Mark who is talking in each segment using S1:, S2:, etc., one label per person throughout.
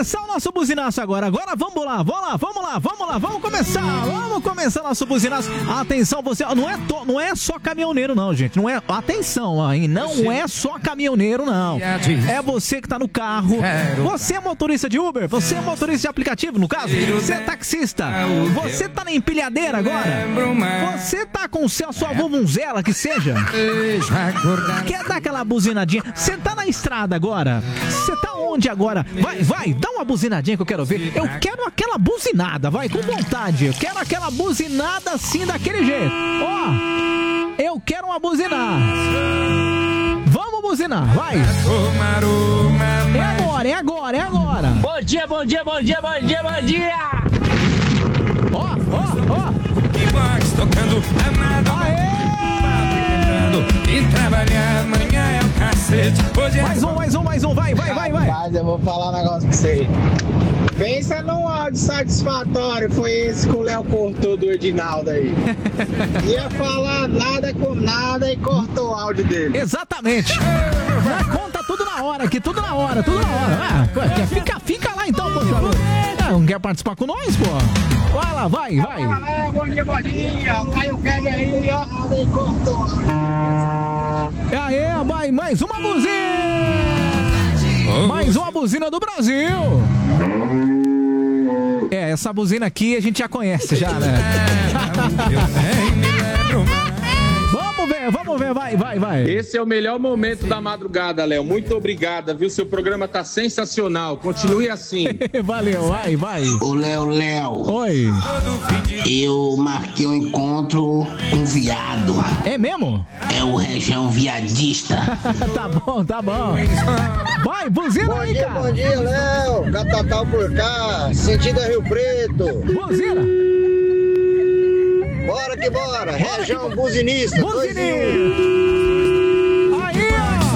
S1: começar o nosso buzinaço agora. Agora vamos lá. Vamos começar nosso buzinaço. Atenção, você, não é só caminhoneiro não, gente. Não é, atenção, hein? Não é só caminhoneiro não. É você que tá no carro. Você é motorista de Uber, você é motorista de aplicativo, no caso. Você é taxista. Você tá na empilhadeira agora. Você tá com a sua vuvuzela, que seja. Quer dar aquela buzinadinha? Você tá na estrada agora. Você tá onde agora? Vai, dá uma buzinadinha que eu quero ver. Eu quero aquela buzinada, vai, com vontade. Eu quero aquela buzinada assim, daquele jeito. Ó, eu quero uma buzinada. Vamos buzinar, vai. É agora.
S2: Bom dia.
S1: Ó.
S3: Tocando amado.
S1: Aê!
S3: E trabalhar amanhã é o cacete.
S1: Mais um, vai.
S4: Mas eu vou falar um negócio pra você. Pensa num áudio satisfatório. Foi esse que o Léo cortou do Edinaldo aí. Ia falar nada com nada e cortou o áudio dele.
S1: Exatamente. Já conta tudo na hora aqui, tudo na hora. Fica lá então, pô. Não quer participar com nós, pô? Vai lá, vai.
S4: Bom dia. Aí o Kevin aí, ó. Aí cortou.
S1: Aê, vai, mais uma buzina! Mais uma buzina do Brasil! É, essa buzina aqui a gente já conhece, já, né? Vamos ver, vai.
S5: Esse é o melhor momento da madrugada, Léo. Muito obrigada, viu? Seu programa tá sensacional. Continue assim.
S1: Valeu, vai.
S6: Ô, Léo.
S1: Oi.
S6: Eu marquei um encontro com viado.
S1: É mesmo?
S6: É o Região Viadista.
S1: Tá bom. Vai, buzina aí, cara.
S4: Bom dia, Léo. Catatal por cá, sentido Rio Preto.
S1: Buzina.
S4: Bora que bora. Região buzinista.
S1: Aí,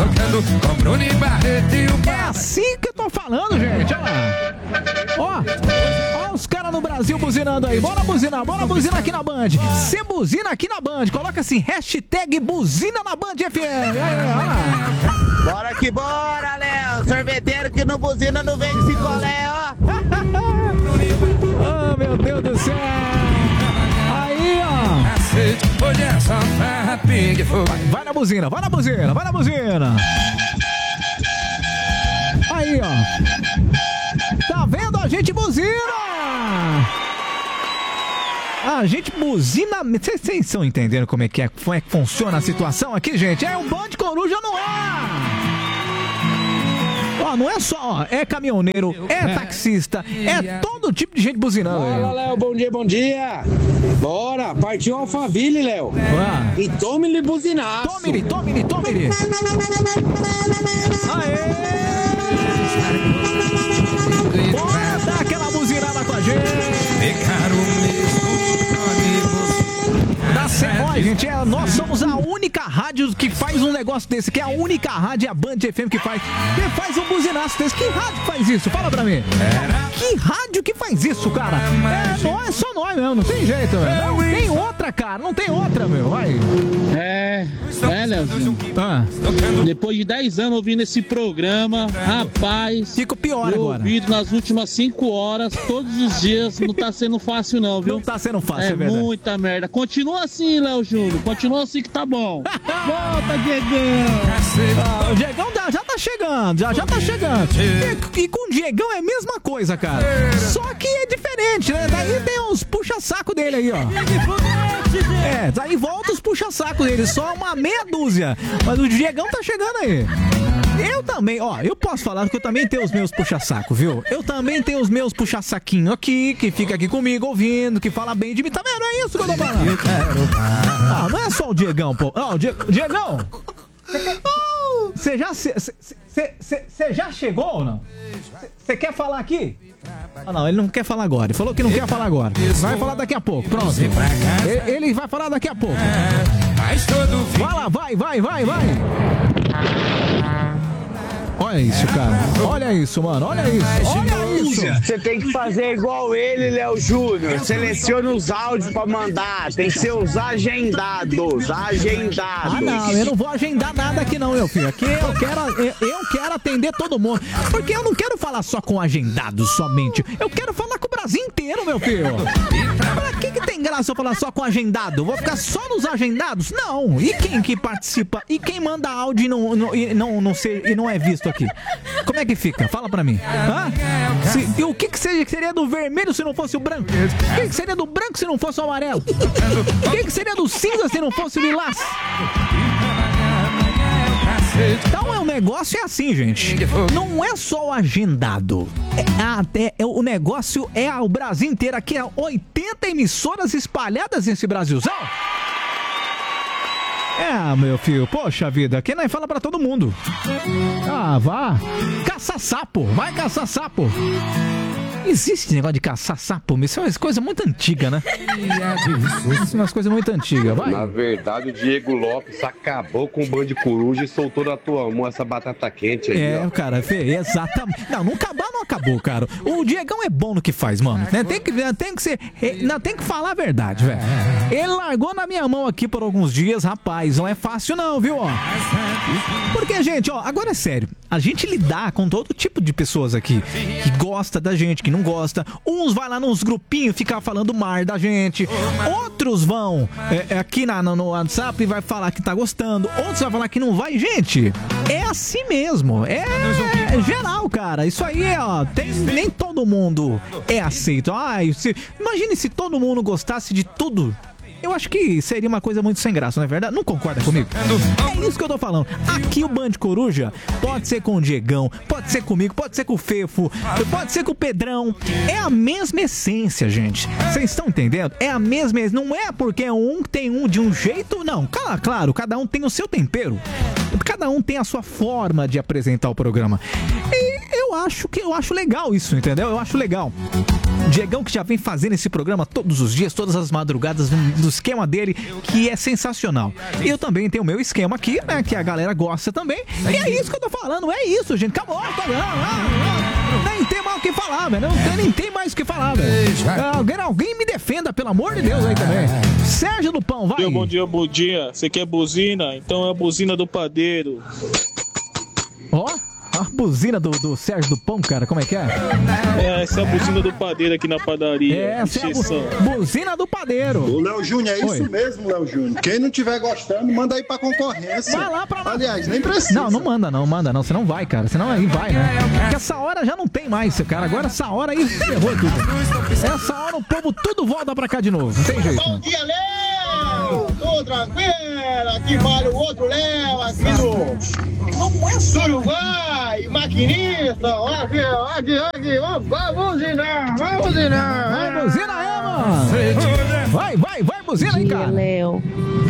S1: ó. É assim que eu tô falando, gente. Ó os caras no Brasil buzinando aí. Bora buzinar aqui na Band. Você buzina aqui na Band. Coloca assim, hashtag buzina na Band FM. Aí, ó.
S4: Bora que bora, Léo. Sorveteiro que não buzina não vende picolé, ó.
S1: Oh, meu Deus do céu. Aí, ó. Vai na buzina. Aí, ó. Tá vendo? A gente buzina. A gente buzina. Vocês estão entendendo como é que funciona a situação aqui, gente? É um Band Coruja no ar. Ó, não é só, é caminhoneiro, é taxista, é todo tipo de gente buzinando.
S4: Fala, Léo, bom dia. Bora, partiu Alphaville, Léo. E tome-lhe buzinaço.
S1: Tome-lhe. Aê! Bora dar aquela buzinada com a gente. Ó, gente, nós somos a única rádio que faz um negócio desse, que é a única rádio, a Band FM que faz um buzinaço desse. Que rádio faz isso? Fala pra mim. Que rádio que faz isso, cara? Não é só nós mesmo, não tem jeito, velho. Não tem outra, cara, não tem outra, meu, vai.
S7: Leozinho. Depois de 10 anos ouvindo esse programa, rapaz,
S1: fica pior agora.
S7: Ouvido nas últimas 5 horas, todos os dias, não tá sendo fácil não, viu?
S1: Não tá sendo fácil, é verdade.
S7: Muita merda. Continua assim, Léo Júnior, continua assim que tá bom. Volta, Diegão.
S1: O Diegão já tá chegando, já tá chegando. E com o Diegão é a mesma coisa, cara. Só que é diferente, né? Daí tem uns puxa-saco dele aí, ó. Daí volta os puxa-saco dele, só uma meia dúzia. Mas o Diegão tá chegando aí. Eu também, eu posso falar que eu também tenho os meus puxa-saco, viu? Eu também tenho os meus puxa-saquinho aqui, que fica aqui comigo ouvindo, que fala bem de mim. Tá vendo? É isso que eu tô falando. Não é só o Diegão, pô. Diegão! Você já chegou ou não? Você quer falar aqui? Não, ele não quer falar agora. Ele falou que não quer falar agora. Vai falar daqui a pouco, pronto. Ele vai falar daqui a pouco. Vai lá, vai. Olha isso, cara. Olha isso, mano. Olha isso. Olha isso.
S4: Você tem que fazer igual ele, Léo Júnior. Seleciona os áudios pra mandar. Tem que ser os agendados. Agendados.
S1: Ah, não, eu não vou agendar nada aqui não, meu filho. Aqui eu quero atender todo mundo. Porque eu não quero falar só com agendados somente. Eu quero falar com o Brasil inteiro, meu filho. Pra que tem graça eu falar só com agendado? Vou ficar só nos agendados? Não. E quem que participa? E quem manda áudio e não é visto aqui? Como é que fica? Fala pra mim. Hã? E o que seria do vermelho se não fosse o branco? O que seria do branco se não fosse o amarelo? O que seria do cinza se não fosse o lilás? Então o negócio é assim, gente. Não é só o agendado. O negócio é o Brasil inteiro. Aqui é 80 emissoras espalhadas nesse Brasilzão. Meu filho, poxa vida, aqui nós fala pra todo mundo. Ah, vá. Caça sapo, vai caçar sapo. Existe esse negócio de caçar sapo? Isso é uma coisa muito antiga, né? Isso é uma coisa muito antiga, vai.
S2: Na verdade, o Diego Lopes acabou com o bando de coruja e soltou da tua mão essa batata quente aí, ó.
S1: Cara, exatamente. Não acabou, cara. O Diegão é bom no que faz, mano. Tem que falar a verdade, velho. Ele largou na minha mão aqui por alguns dias, rapaz. Não é fácil não, viu, ó. Porque, gente, ó, agora é sério. A gente lidar com todo tipo de pessoas aqui que gosta da gente, que não gosta. Uns vai lá nos grupinhos ficar falando mar da gente. Outros vão aqui no WhatsApp e vai falar que tá gostando. Outros vai falar que não vai. Gente, é assim mesmo. É geral, cara. Isso aí, ó, nem todo mundo é aceito. Imagine se todo mundo gostasse de tudo. Eu acho que seria uma coisa muito sem graça, não é verdade? Não concorda comigo? É isso que eu tô falando. Aqui o Band Coruja pode ser com o Diegão, pode ser comigo, pode ser com o Fefo, pode ser com o Pedrão. É a mesma essência, gente. Vocês estão entendendo? É a mesma essência. Não é porque um tem um de um jeito, não. Claro, cada um tem o seu tempero. Cada um tem a sua forma de apresentar o programa. E eu acho legal isso, entendeu? Eu acho legal. Diegão que já vem fazendo esse programa todos os dias, todas as madrugadas, do esquema dele, que é sensacional. E eu também tenho o meu esquema aqui, né, que a galera gosta também. E é isso que eu tô falando, é isso, gente. Acabou o programa. Nem tem mais o que falar, velho. Nem tem mais o que falar, velho. Alguém me defenda, pelo amor de Deus, aí também. Sérgio do Pão, vai.
S8: Bom dia. Você quer buzina? Então é a buzina do padeiro.
S1: Ó. A buzina do Sérgio do Pão, cara, como é que é?
S8: Essa é a buzina do padeiro aqui na padaria.
S1: Essa é a buzina do padeiro.
S9: Ô, Léo Júnior, é isso mesmo, Léo Júnior. Quem não tiver gostando, manda aí pra concorrência.
S1: Vai lá pra lá.
S9: Aliás, nem precisa.
S1: Não manda não. Você não vai, cara. Senão aí vai, né? Porque essa hora já não tem mais, cara. Agora essa hora aí ferrou tudo. Essa hora o povo tudo volta pra cá de novo. Não tem jeito.
S4: Bom dia, Léo! Tudo tranquilo? Aqui vale o outro Léo, aqui do Uruguai, maquinista. Aqui, vai buzinar.
S1: Vai buzina aí, mano. Vai buzina aí, cara.
S10: Léo.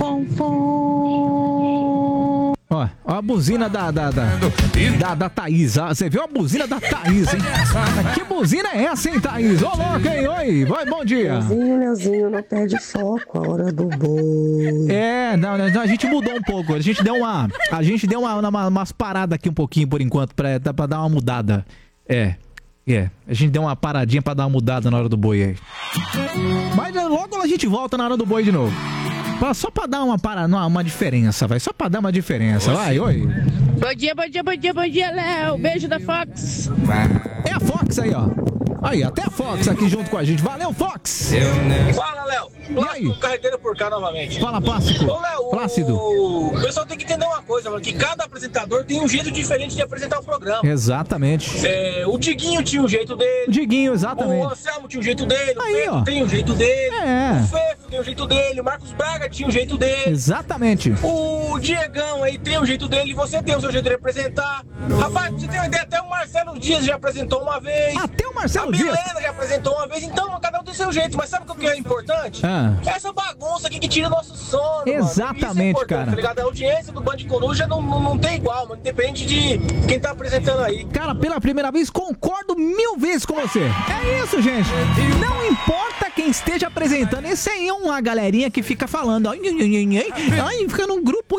S1: Ó a buzina da Thaís. Você viu a buzina da Thaís, hein? Que buzina é essa, hein, Thaís? Ô, louco, hein? Oi, vai, bom dia.
S10: Leozinho, não perde foco, a hora do boi.
S1: Não, a gente mudou um pouco. A gente deu umas paradas aqui um pouquinho por enquanto, pra dar uma mudada. A gente deu uma paradinha pra dar uma mudada na hora do boi aí. Mas logo a gente volta na hora do boi de novo. Só pra dar uma diferença, vai. Só pra dar uma diferença, vai, oi.
S10: Bom dia, Léo. Beijo da Fox.
S1: É a Fox aí, ó. Aí, até a Fox aqui junto com a gente. Valeu, Fox!
S11: Fala, Léo. Plácido Carreteiro por cá novamente.
S1: Fala, Plácido.
S11: Ô, Léo,
S1: Plácido.
S11: O pessoal tem que entender uma coisa, mano, que cada apresentador tem um jeito diferente de apresentar o programa.
S1: Exatamente.
S11: O Diguinho tinha um jeito dele.
S1: O Diguinho, exatamente.
S11: O Anselmo tinha um jeito dele.
S1: Aí,
S11: o Pedro
S1: ó.
S11: tem um jeito dele.
S1: É.
S11: O Fefo tem um jeito dele. O Marcos Braga tinha um jeito dele.
S1: Exatamente.
S11: O Diegão aí tem um jeito dele. Você tem o seu jeito de apresentar. Rapaz, pra você ter uma ideia, até o Marcelo Marcelo Dias já apresentou uma vez.
S1: Até o Marcelo Dias.
S11: A Milena já apresentou uma vez. Então, cada um tem seu jeito. Mas sabe o que é importante? Essa bagunça aqui que tira nosso sono.
S1: Exatamente,
S11: mano.
S1: cara.
S11: Tá ligado? A audiência do Band Coruja não tem igual, mano. Independente de quem tá apresentando aí.
S1: Cara, pela primeira vez, concordo 1000 vezes com você. É isso, gente. Não importa quem esteja apresentando. Esse aí é uma galerinha que fica falando. Ai, fica num grupo.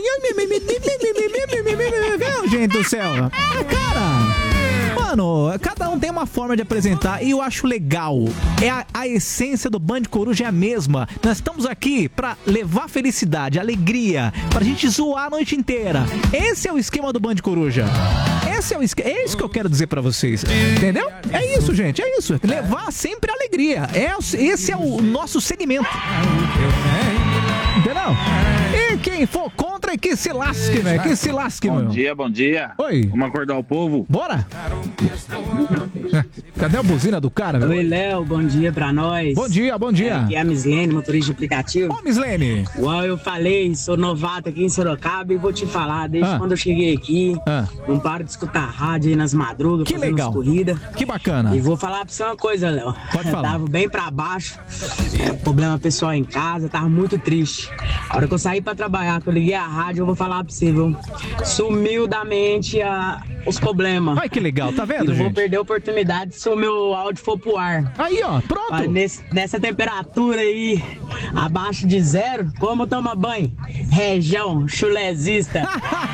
S1: Gente do céu. Cara, mano, cada um tem uma forma de apresentar e eu acho legal. A essência do Band Coruja é a mesma. Nós estamos aqui pra levar felicidade, alegria, pra gente zoar a noite inteira. Esse é o esquema do Band Coruja. É isso que eu quero dizer pra vocês. Entendeu? É isso, gente. É isso. Levar sempre alegria. Esse é o nosso segmento. Entendeu? E quem for contra, que se lasque, velho. Que se lasque,
S12: bom
S1: meu.
S12: Bom dia, bom dia.
S1: Oi.
S12: Vamos acordar o povo?
S1: Bora. Cadê a buzina do cara, velho?
S13: Oi, Léo. Bom dia pra nós.
S1: Bom dia, bom dia.
S13: Aqui é a Mislene, motorista de aplicativo.
S1: Ô, Mislene.
S13: Igual eu falei, sou novato aqui em Sorocaba e vou te falar, desde quando eu cheguei aqui, não paro de escutar rádio aí nas madrugas,
S1: que
S13: fazendo
S1: legal.
S13: Corrida.
S1: Que bacana.
S13: E vou falar pra você uma coisa, Léo.
S1: Pode falar.
S13: Tava bem pra baixo, problema pessoal em casa, tava muito triste. A hora que eu saí pra trabalhar, que eu liguei a rádio, eu vou falar pra você, viu? Sumiu da mente os problemas.
S1: Ai, que legal, tá vendo,
S13: e não
S1: gente?
S13: vou perder a oportunidade se o meu áudio for pro ar.
S1: Aí, ó, pronto.
S13: Nessa temperatura aí, abaixo de 0, como toma banho? Região chulezista.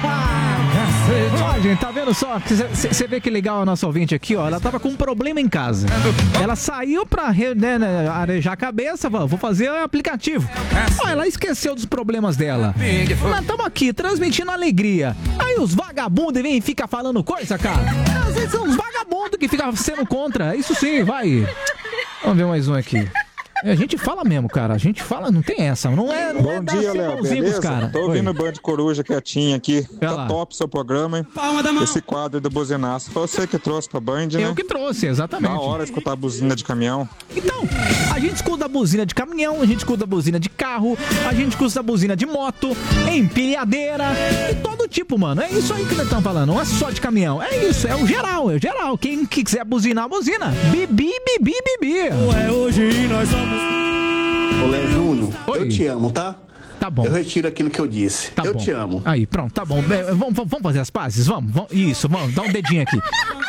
S1: Ó, gente, tá vendo só? Você vê que legal a nossa ouvinte aqui, ó. Ela tava com um problema em casa. Ela saiu pra arejar a cabeça, vou fazer o aplicativo. Ó, ela esqueceu dos problemas dela. Nós estamos aqui, transmitindo alegria. Aí os vagabundos vêm e ficam falando coisa, cara. Às vezes são os vagabundos que ficam sendo contra. Isso sim, vai. Vamos ver mais um aqui. A gente fala mesmo, cara. A gente fala, não tem essa. Não é.
S14: Bom dia, Léo. Beleza?
S1: Cara.
S14: Tô ouvindo o Band Coruja quietinho aqui.
S1: Vai
S14: tá
S1: lá.
S14: top seu programa, hein? Esse quadro do buzinaço. Foi você que trouxe pra Band, né?
S1: Eu que trouxe, exatamente.
S14: Da hora escutar a buzina de caminhão.
S1: Então, a gente escuta a buzina de caminhão, a gente escuta a buzina de carro, a gente escuta a buzina de moto, empilhadeira, de todo tipo, mano. É isso aí que nós estamos falando, não é só de caminhão. É isso, é o geral, é o geral. Quem quiser buzinar, buzina. Bibi, bibi, bibi.
S3: É hoje nós vamos...
S6: Ô, Léo Júnior, eu te amo, tá?
S1: Tá bom.
S6: Eu retiro aquilo que eu disse.
S1: Tá
S6: eu
S1: bom.
S6: te amo.
S1: Aí, pronto, tá bom. Vamos fazer as pazes? Vamos. Isso, vamos. Dá um dedinho aqui.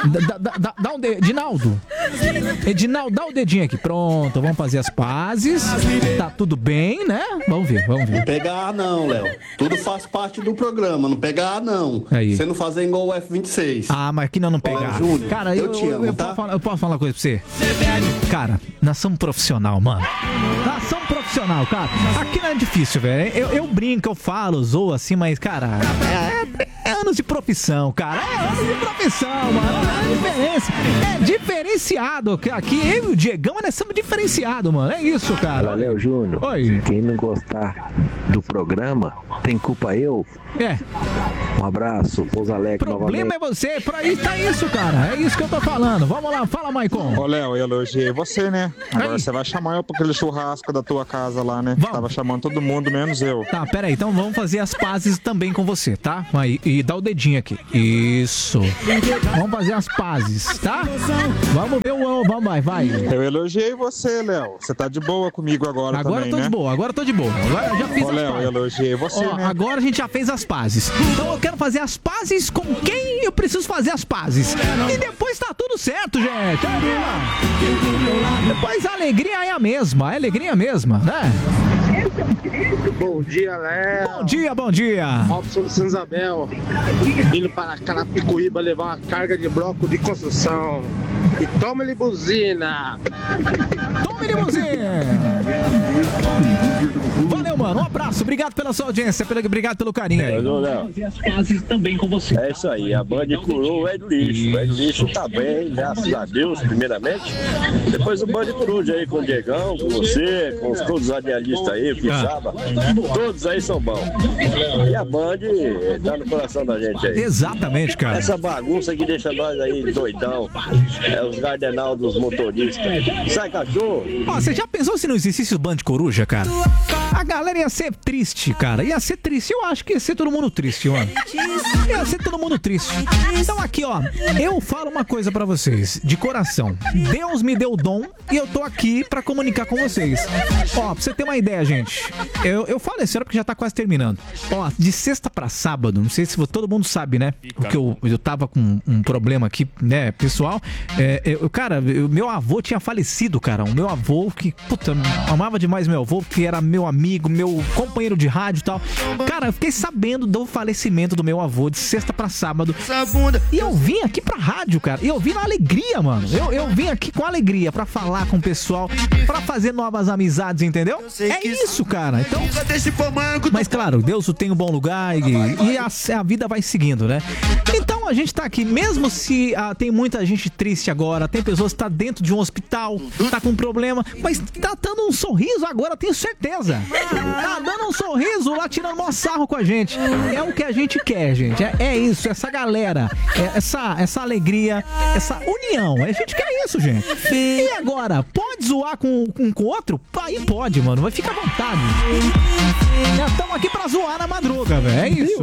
S1: Dá um dedinho. Edinaldo, dá o dedinho aqui. Pronto, vamos fazer as pazes. Tá tudo bem, né? Vamos ver.
S6: Não pegar não, Léo. Tudo faz parte do programa. Não pegar não.
S1: Aí.
S6: Você não fazer igual o F26.
S1: Ah, mas aqui não pegar.
S6: Júnior,
S1: Cara,
S6: eu te amo, tá?
S1: eu posso falar uma coisa pra você? Cara, nós somos profissional, mano. Nós somos profissional, cara. Aqui não é difícil, velho. Eu brinco, eu falo, zoo assim, mas, cara, é anos de profissão, cara. É anos de profissão, mano. É diferença. É diferenciado. Aqui, eu e o Diegão, nós somos diferenciados, mano. É isso, cara.
S15: Léo Júnior.
S1: Oi.
S15: Quem não gostar do programa, tem culpa eu?
S1: É.
S15: Um abraço, Pouso Alegre novamente.
S1: O problema é você, por aí tá isso, cara. É isso que eu tô falando. Vamos lá, fala, Maicon.
S14: Ô, Léo, eu elogiei você, né? Agora você vai chamar eu pra aquele churrasco da tua casa lá, né? Tava chamando todo mundo, menos eu.
S1: Tá, peraí, então vamos fazer as pazes também com você, tá? Aí, e dá o dedinho aqui. Isso. Vamos fazer as pazes, tá? Vamos ver o... Vamos, vai.
S14: Eu elogiei você, Léo. Você tá de boa comigo agora também,
S1: eu tô
S14: né?
S1: de boa, agora eu tô de boa. Agora eu já fiz
S14: Ô,
S1: as
S14: Léo,
S1: pazes.
S14: eu elogiei você, né?
S1: Agora a gente já fez as pazes. Então eu quero fazer as pazes com quem eu preciso fazer as pazes. E depois tá tudo certo, gente. Depois a alegria é a mesma. A alegria é a mesma, né?
S4: Bom dia, Léo.
S1: Bom dia.
S4: Robson de São Isabel, indo para Carapicuíba levar uma carga de bloco de construção. E toma-lhe buzina.
S1: Tome-lhe buzina. Valeu, mano. Um abraço. Obrigado pela sua audiência. Obrigado pelo carinho aí.
S16: Também com você. É isso aí. A Band curou o Ed Lixo. O Ed Lixo tá bem, graças a Deus, primeiramente. Depois o Band Coruja aí com o Diegão, com você, com todos os radialistas aí, o Pixaba. Todos aí são bons. E a Band tá no coração da gente aí.
S1: Exatamente, cara.
S16: Essa bagunça que deixa nós aí doidão. É os gardenal dos motoristas. Sai, cachorro!
S1: Ó, você já pensou se não existisse o Band Coruja, cara? A galera ia ser triste, cara. Ia ser triste. Eu acho que ia ser todo mundo triste, mano. Ia ser todo mundo triste. Então aqui, ó. Eu falo uma coisa pra vocês, de coração. Deus me deu o dom e eu tô aqui pra comunicar com vocês. Ó, pra você ter uma ideia, gente. Eu falo esse ano porque já tá quase terminando. Ó, de sexta pra sábado, não sei se todo mundo sabe, né? Porque eu tava com um problema aqui, né, pessoal. Cara, meu avô tinha falecido, cara. O meu avô que, puta, amava demais meu avô, que era meu amigo, meu companheiro de rádio e tal. Cara, eu fiquei sabendo do falecimento do meu avô de sexta pra sábado. E eu vim aqui pra rádio, cara. E eu vim na alegria, mano. Eu vim aqui com alegria pra falar com o pessoal, pra fazer novas amizades, entendeu? É isso, cara. Então, mas claro, Deus tem um bom lugar e a vida vai seguindo, né? Então a gente tá aqui, mesmo se tem muita gente triste agora, tem pessoas que tá dentro de um hospital, tá com problema, mas tá dando um sorriso agora, tenho certeza. Tá dando um sorriso lá, tirando mó sarro com a gente. É o que a gente quer, gente. É isso, essa galera, essa alegria, essa união. A gente quer isso, gente. E agora, pode zoar com o outro? Aí pode, mano. Vai ficar à vontade. Já estamos aqui pra zoar na madruga, velho. É isso.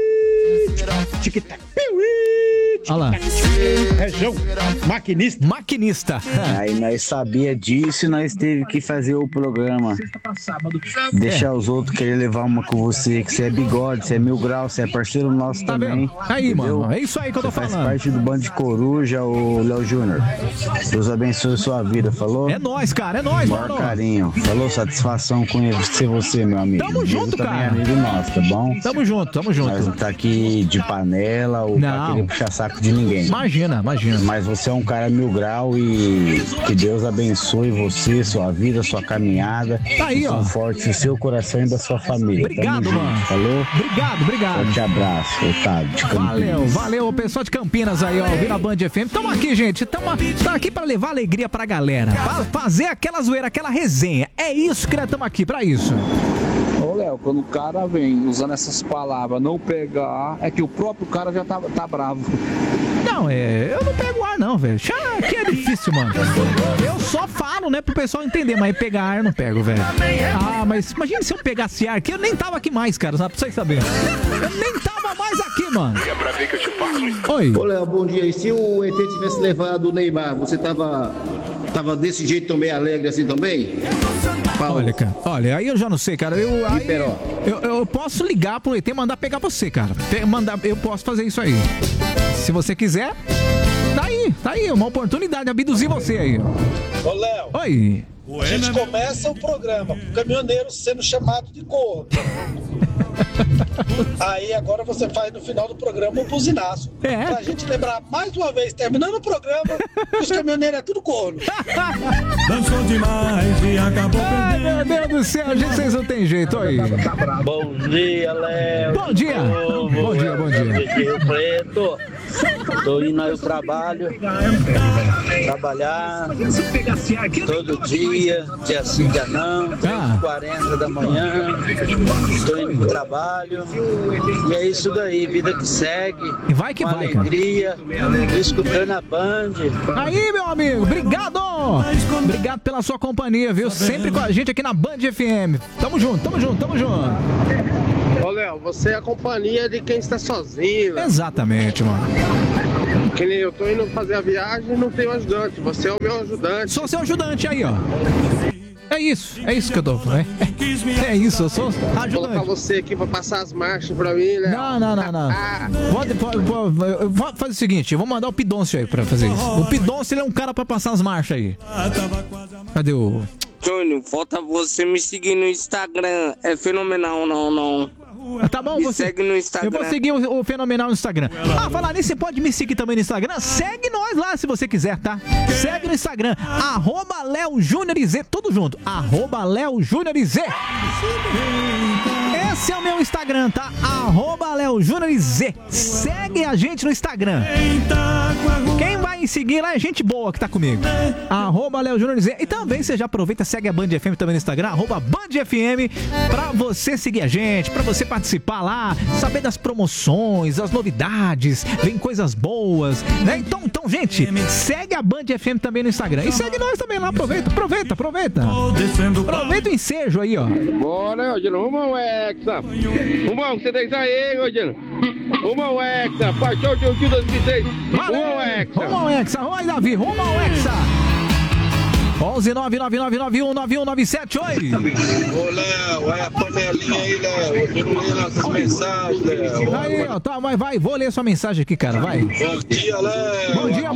S1: Olha lá.
S12: Região maquinista.
S1: Maquinista.
S17: Aí nós sabia disso e nós teve que fazer o programa. Deixar os outros querer levar uma com você, que você é bigode, você é 1000 graus, você é parceiro nosso também.
S1: Aí,
S17: entendeu?
S1: mano, é isso aí que eu tô falando.
S17: Faz parte do Bando de Coruja, o Léo Júnior. Deus abençoe sua vida, falou?
S1: É nóis, cara, é nóis,
S17: mano. Maior carinho. Falou, satisfação conhecer você, meu amigo.
S1: Tamo junto, cara.
S17: É amigo nosso, tá bom?
S1: Tamo junto, tamo junto.
S17: Nós não tá aqui de panela ou pra querer puxar saco de ninguém.
S1: Imagina.
S17: Mas você é um cara 1000 graus e que Deus abençoe você, sua vida, sua caminhada.
S1: Tá aí, ó.
S17: Forte o seu coração e da sua família.
S1: Obrigado, mano.
S17: Falou?
S1: Obrigado.
S17: Forte abraço, Otávio de Campinas.
S1: Valeu, o pessoal de Campinas aí, ó, ouvindo a Band FM. Tamo aqui, gente. Tamo aqui pra levar alegria pra galera. Pra fazer aquela zoeira, aquela resenha. É isso que nós estamos aqui, pra isso.
S18: Ô, Léo, quando o cara vem usando essas palavras, não pegar, é que o próprio cara já tá bravo.
S1: Não, eu não pego ar não, velho. Aqui é difícil, mano. Eu só falo, né, pro pessoal entender, mas pegar ar eu não pego, velho. Mas imagina se eu pegasse ar aqui, eu nem tava aqui mais, cara, só pra vocês saberem. Eu nem tava mais aqui, mano.
S19: É pra ver que eu te faço.
S1: Oi.
S20: Ô, Léo, bom dia. E se o ET tivesse levado o Neymar, você tava desse jeito também, alegre assim também?
S1: Olha, cara, aí eu já não sei, cara. Eu posso ligar pro ET e mandar pegar você, cara. Eu posso fazer isso aí. Se você quiser, tá aí, uma oportunidade de abduzir você aí.
S21: Ô, Léo.
S1: Oi.
S21: A gente começa o programa com o caminhoneiro sendo chamado de corno. Aí agora você faz no final do programa um buzinaço. Pra gente lembrar mais uma vez, terminando o programa, que os caminhoneiros é tudo corno.
S3: Dançou demais e acabou
S1: perdendo. Meu Deus do céu, gente, vocês não tem jeito aí.
S21: Bom dia, Léo.
S1: Bom dia. Bom dia.
S21: Rio Preto. Tô indo ao trabalho. Trabalhar todo dia assim, dia não, 3h40 da manhã. Estou indo pro trabalho. E é isso daí, vida que segue.
S1: E vai que vai,
S21: alegria, escutando a Band.
S1: Aí, meu amigo, obrigado! Obrigado pela sua companhia, viu? Sempre com a gente aqui na Band FM. Tamo junto.
S21: Ô, Léo, você é a companhia de quem está sozinho, Léo.
S1: Exatamente, mano.
S21: Que nem eu tô indo fazer a viagem e não tenho ajudante. Você é o meu ajudante.
S1: Sou seu ajudante aí, ó. É isso que eu tô falando. É isso, eu sou ajudante.
S21: Vou colocar você aqui pra passar as marchas pra mim, né?
S1: Não. Vou fazer o seguinte, eu vou mandar o Pidoncio aí pra fazer isso. O Pidoncio, ele é um cara pra passar as marchas aí. Cadê o...
S22: Júnior, falta você me seguir no Instagram. É fenomenal, não.
S1: Tá bom,
S22: me segue no Instagram.
S1: Eu vou seguir o Fenomenal no Instagram. Falar nisso, você pode me seguir também no Instagram? Segue nós lá se você quiser, tá? Segue no Instagram, @LeoJuniorZ, tudo junto, @LeoJuniorZ. Esse é o meu Instagram, tá? @LeoJuniorZ. Segue a gente no Instagram. Quem vai seguir lá é gente boa que tá comigo. @LeoJuniorZ. E também você já aproveita, segue a Band FM também no Instagram, @BandFM, pra você seguir a gente, pra você participar lá, saber das promoções, das novidades, vem coisas boas, né? Então, gente, segue a Band FM também no Instagram. E segue nós também lá, aproveita. Aproveita o ensejo aí, ó.
S2: Bora, Rogério, rumo ao Hexa. Rumo ao você tem isso aí, Rogério. Rumo ao Hexa, paixão de 2006. Rumo ao Hexa.
S1: Rumo ao Hexa, oi Davi, rumo ao Hexa. 11-999919197, oi!
S21: Ô, Léo, é a panelinha aí, Léo. Eu não li nossas mensagens, Léo.
S1: Aí, ó, tá, mas vai, vou ler sua mensagem aqui, cara, vai.
S21: Bom dia, Léo.
S1: Bom dia.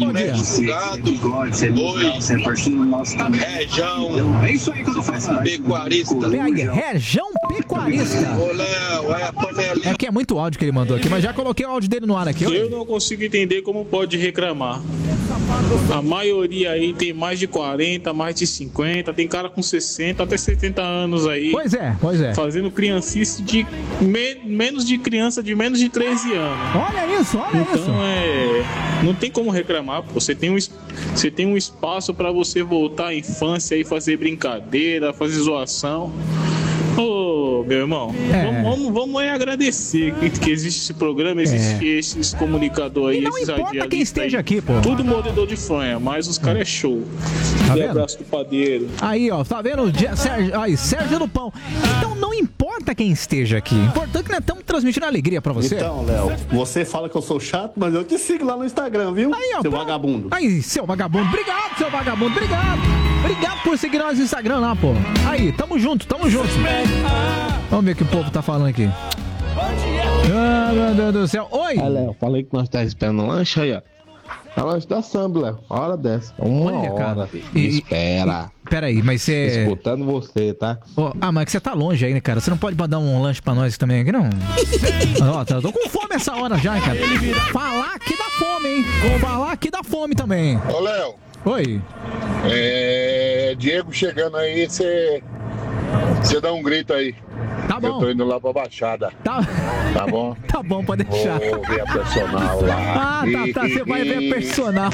S21: Região pecuarista.
S1: Região pecuarista.
S21: Ô, Léo, é a panelinha.
S1: É que é muito áudio que ele mandou aqui, mas já coloquei o áudio dele no ar aqui. Oi?
S8: Eu não consigo entender como pode reclamar. A maioria aí tem mais de 40, mais de 50, tem cara com 60, até 70 anos aí.
S1: Pois é.
S8: Fazendo criancice de menos de criança de menos de 13 anos.
S1: Olha isso.
S8: Então não tem como reclamar, pô. Você tem um espaço pra você voltar à infância e fazer brincadeira, fazer zoação. Ô, meu irmão, vamos agradecer que existe esse programa, existe esses comunicadores aí, esses
S1: radialistas. Não importa quem esteja
S8: aí,
S1: aqui, pô.
S8: Tudo mordedor de fronha, mas os caras é show.
S1: Tá
S8: vendo? Abraço do padeiro.
S1: Aí, ó, tá vendo? Sérgio do Pão. Então não importa quem esteja aqui. Importante que nós estamos transmitindo alegria pra você.
S9: Então, Léo, você fala que eu sou chato, mas eu te sigo lá no Instagram, viu?
S1: Aí, ó,
S9: seu vagabundo.
S1: Aí, seu vagabundo. Obrigado, seu vagabundo. Obrigado por seguir nós no Instagram lá, pô. Aí, tamo junto. Vamos ver o que o povo tá falando aqui. Ah, meu Deus do céu. Oi!
S2: Léo, falei que nós tá esperando lanche aí, ó. A lanche da Samba, Léo. A hora dessa.
S1: Olha, cara.
S2: Espera.
S1: Peraí, mas você...
S2: Escutando você, tá?
S1: Mas que você tá longe aí, né, cara? Você não pode mandar um lanche pra nós também aqui, não? Ó, eu tô com fome essa hora já, hein, cara? Falar aqui dá fome, hein? Falar aqui dá fome também.
S9: Ô, Léo.
S1: Oi.
S9: Diego chegando aí, você dá um grito aí.
S1: Tá bom.
S9: Eu tô indo lá pra Baixada.
S1: Tá
S9: bom?
S1: Tá bom, pode deixar.
S9: Vou ver a personal lá.
S1: Tá, você vai ver a personal.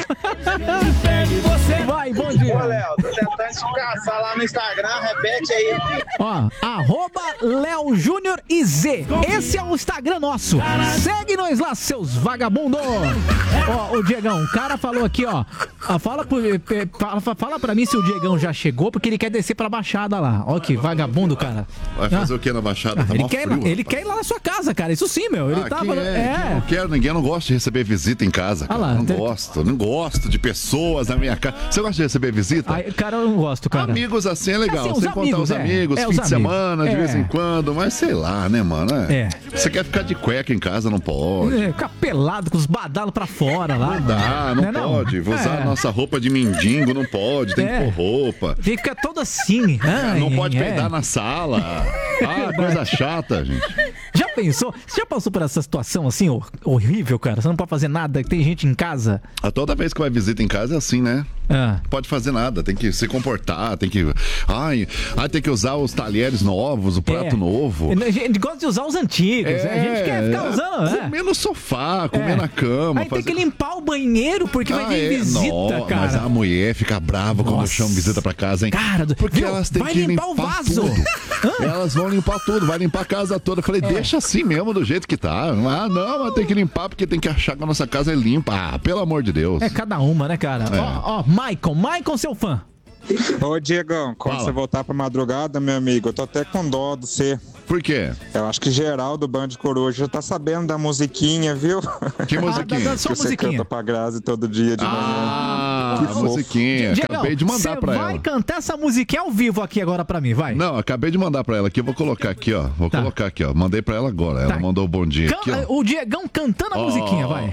S1: Vai, bom dia.
S21: Ô, Léo, tô tentando te caçar lá no Instagram, repete aí.
S1: Ó, @LeoJuniorZ. Esse é o Instagram nosso. Segue nós lá, seus vagabundos. Ó, o Diegão, o cara falou aqui, ó. Fala pra mim se o Diegão já chegou, porque ele quer descer pra Baixada lá. Ó que vagabundo, cara.
S5: Vai fazer o que na Baixada? Tá mó frio,
S1: ele quer ir lá na sua casa, cara. Isso sim, meu. Ele tá falando.
S5: Não quero, ninguém não gosta de receber visita em casa, cara. Não gosto de pessoas na minha casa. Você gosta de receber visita?
S1: Cara, eu não gosto, cara.
S5: Amigos assim é legal.
S1: Assim,
S5: você contar os amigos, fim de semana, de vez em quando, mas sei lá, né, mano? Você quer ficar de cueca em casa, não pode.
S1: Ficar pelado com os badalos pra fora lá.
S5: Não dá, não pode. Vou usar a nossa roupa de mendigo, não pode. Tem que pôr roupa.
S1: Fica todo assim.
S5: Não pode peidar na sala. Coisa chata, gente.
S1: Já pensou? Você já passou por essa situação assim, horrível, cara? Você não pode fazer nada, tem gente em casa.
S5: Toda vez que vai visita em casa é assim, né? Não pode fazer nada, tem que se comportar, tem que... tem que usar os talheres novos, o prato novo.
S1: A gente gosta de usar os antigos, a gente quer ficar usando...
S5: Comer no sofá, comer na cama.
S1: Aí tem que limpar o banheiro, porque vai vir visita, cara.
S5: Mas a mulher fica brava quando eu chamo visita pra casa, hein?
S1: Cara,
S5: porque elas têm que limpar
S1: o vaso.
S5: Elas vão limpar tudo, vai limpar a casa toda. Eu falei, deixa assim mesmo, do jeito que tá. Não, mas tem que limpar porque tem que achar que a nossa casa é limpa. Pelo amor de Deus.
S1: É cada uma, né, cara? Ó, Maicon, seu fã.
S14: Ô, Diegão, quando você voltar pra madrugada, meu amigo, eu tô até com dó de você.
S5: Por quê?
S14: Eu acho que geral do Band Coruja já tá sabendo da musiquinha, viu?
S5: Que musiquinha?
S14: Que você canta pra Grazi todo dia de manhã.
S5: Que musiquinha. Acabei de mandar pra ela.
S1: Você vai cantar essa musiquinha ao vivo aqui agora pra mim, vai.
S5: Não, acabei de mandar pra ela aqui, eu vou colocar aqui, ó. Mandei pra ela agora, ela mandou o bom dia aqui, ó.
S1: O Diegão cantando a musiquinha, vai.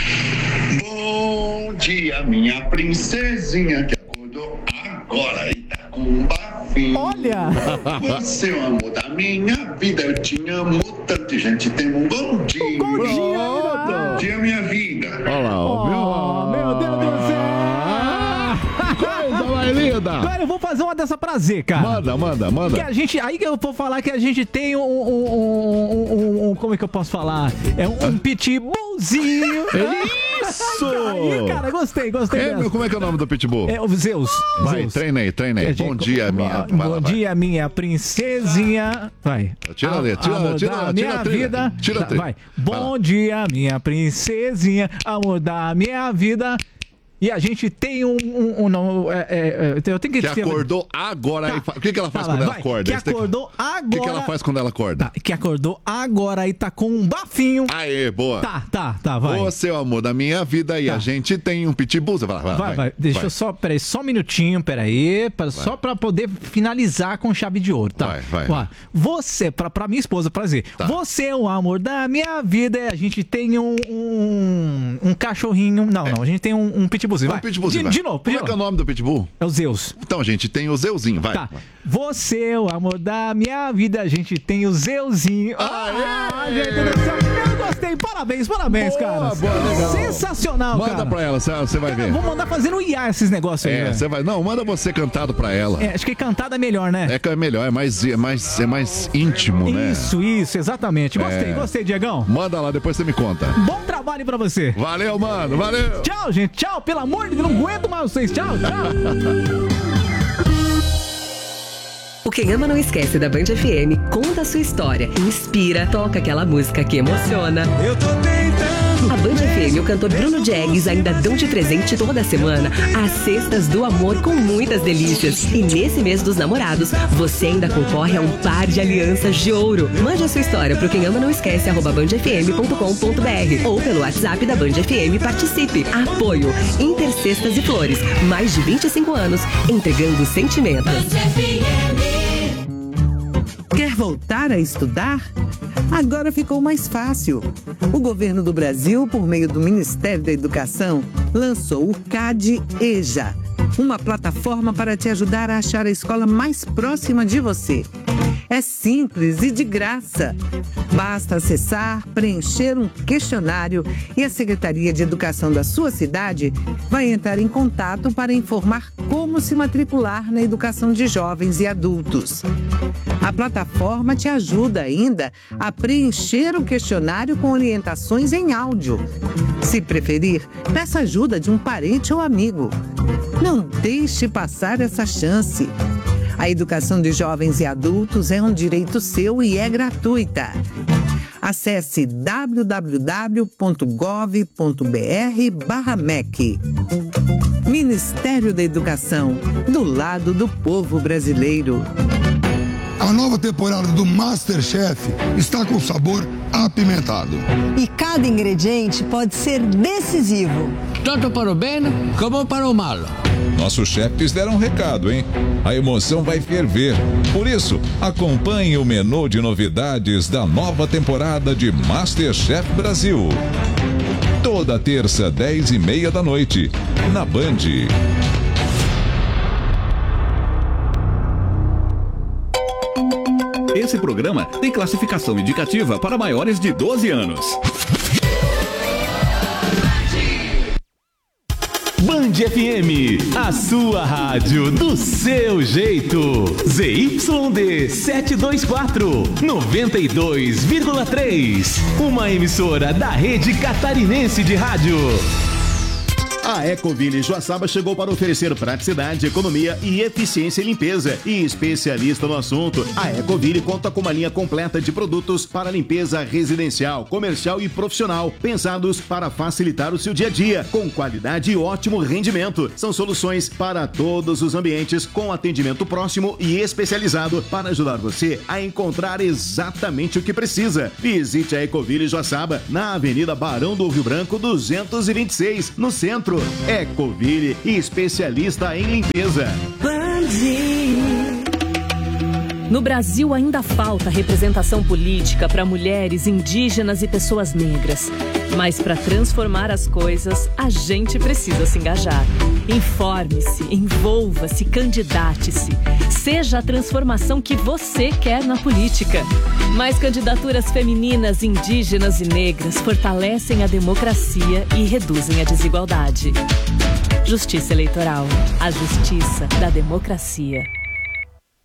S9: Bom dia, minha princesinha que acordou agora e tá com um bafinho.
S1: Olha!
S9: Você é o amor da minha vida, eu te amo tanto, gente. Tem um bom dia.
S1: Bom dia,
S9: bom dia, minha vida.
S5: Olha lá,
S1: meu Deus do céu!
S5: Coisa mais linda! Manda.
S1: Agora eu vou fazer uma dessa prazer, cara.
S5: Manda.
S1: Que a gente, aí que eu vou falar que a gente tem como é que eu posso falar? É um pitbullzinho.
S5: Isso!
S1: Aí, cara, gostei dessa.
S5: Como é que é o nome do pitbull?
S1: É o Zeus.
S5: Vai,
S1: Zeus.
S5: treina aí. Bom dia, minha...
S1: Bom dia, minha princesinha. Vai.
S5: Tira a letra,
S1: tira a vida.
S5: Tira a trilha.
S1: Vai. Bom dia, minha princesinha. Amor da minha vida. E a gente tem eu tenho que
S5: acordou agora.
S1: Tá.
S5: O que ela faz quando ela acorda?
S1: Que acordou agora.
S5: O que ela faz quando ela acorda?
S1: Tá. Que acordou agora e tá com um bafinho.
S5: Aê, boa.
S1: Tá, vai.
S5: Você é o amor da minha vida e a gente tem um pitbull.
S1: Vai. Deixa eu só, peraí, só um minutinho, só pra poder finalizar com chave de ouro, tá?
S5: Vai.
S1: Você, pra minha esposa, prazer. Tá. Você é o amor da minha vida e a gente tem um cachorrinho. Não, a gente tem um pitbull. Vai. De novo.
S5: Como é que é o nome do pitbull?
S1: É o Zeus.
S5: Então, gente, tem o Zeuzinho, vai.
S1: Tá. Você é o amor da minha vida, a gente tem o Zeuzinho. Gente do céu. Eu gostei, parabéns, cara.
S5: Boa, legal.
S1: Sensacional, cara.
S5: Manda pra ela, você vai ver.
S1: Vou mandar fazendo IA esses negócios aí.
S5: Você vai. Não, manda você cantado pra ela.
S1: Acho que cantado é melhor, né?
S5: É melhor, é mais íntimo, né?
S1: Isso, exatamente. Gostei, Diegão.
S5: Manda lá, depois você me conta.
S1: Bom trabalho pra você.
S5: Valeu, mano, valeu.
S1: Tchau, gente, tchau, pelo amor de Deus, não aguento mais vocês. Tchau.
S7: O Quem Ama Não Esquece da Band FM conta a sua história, inspira, toca aquela música que emociona.
S3: Eu tô tentando.
S7: A Band FM e o cantor Bruno Jaggs ainda dão de presente toda semana as cestas do amor com muitas delícias. E nesse mês dos namorados, você ainda concorre a um par de alianças de ouro. Mande a sua história pro Quem Ama Não Esquece @bandfm.com.br ou pelo WhatsApp da Band FM. Participe. Apoio Intercestas e Flores. Mais de 25 anos entregando sentimentos.
S19: Quer voltar a estudar? Agora ficou mais fácil. O governo do Brasil, por meio do Ministério da Educação, lançou o CAD-EJA, uma plataforma para te ajudar a achar a escola mais próxima de você. É simples e de graça. Basta acessar, preencher um questionário e a Secretaria de Educação da sua cidade vai entrar em contato para informar como se matricular na educação de jovens e adultos. A plataforma te ajuda ainda a preencher o questionário com orientações em áudio. Se preferir, peça ajuda de um parente ou amigo. Não deixe passar essa chance. A educação de jovens e adultos é um direito seu e é gratuita. Acesse www.gov.br/MEC. Ministério da Educação, do lado do povo brasileiro.
S23: A nova temporada do MasterChef está com sabor apimentado.
S24: E cada ingrediente pode ser decisivo.
S25: Tanto para o bem como para o mal.
S26: Nossos chefes deram um recado, hein? A emoção vai ferver. Por isso, acompanhe o menu de novidades da nova temporada de MasterChef Brasil. Toda terça, 10h30 da noite, na Band.
S27: Esse programa tem classificação indicativa para maiores de 12 anos. Band FM, a sua rádio do seu jeito. ZYD 724, 92,3. Uma emissora da Rede Catarinense de Rádio.
S28: A Ecoville Joaçaba chegou para oferecer praticidade, economia e eficiência em limpeza. E especialista no assunto, a Ecoville conta com uma linha completa de produtos para limpeza residencial, comercial e profissional, pensados para facilitar o seu dia a dia, com qualidade e ótimo rendimento. São soluções para todos os ambientes, com atendimento próximo e especializado para ajudar você a encontrar exatamente o que precisa. Visite a Ecoville Joaçaba, na Avenida Barão do Rio Branco, 226, no centro. Ecoville, especialista em limpeza.
S29: No Brasil ainda falta representação política para mulheres, indígenas e pessoas negras. Mas para transformar as coisas, a gente precisa se engajar. Informe-se, envolva-se, candidate-se. Seja a transformação que você quer na política. Mais candidaturas femininas, indígenas e negras fortalecem a democracia e reduzem a desigualdade. Justiça Eleitoral. A justiça da democracia.